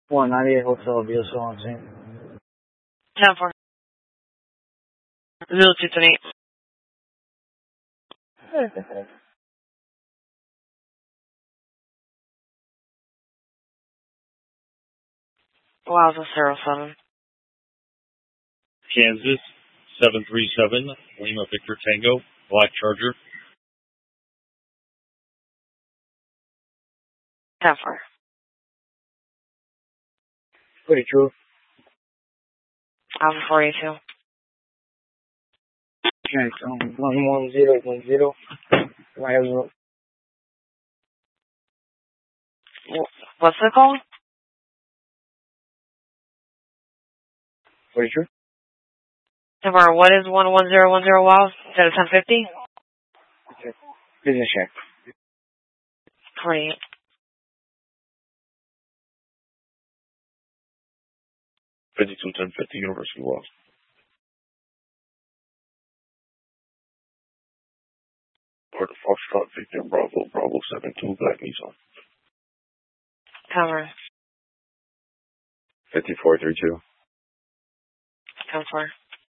198 Hotel, BSO on scene. 10-4. 0228. Plaza 07. Kansas 737, Lima Victor Tango, Black Charger. 10-4. Pretty true. Alpha 482. Okay, 11010. What's it called? Pretty true. Tomorrow, what is 11010 WOW instead of 1050? Okay. Business check. 28. Fifty-two 1050 University Walk. Or the Foxtrot Victor Bravo 72 Black Nissan. Cover. 5432. 10-4.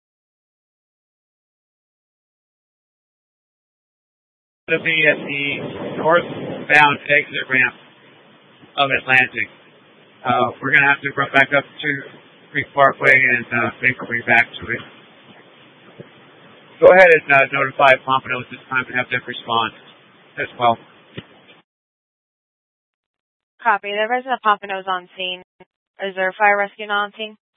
It'll be at the northbound exit ramp of Atlantic. We're going to have to run back up to Creek Parkway and make our way back to it. Go ahead and notify Pompano at this time and have them respond as well. Copy. The resident of Pompano is on scene. Is there a fire rescue not on scene?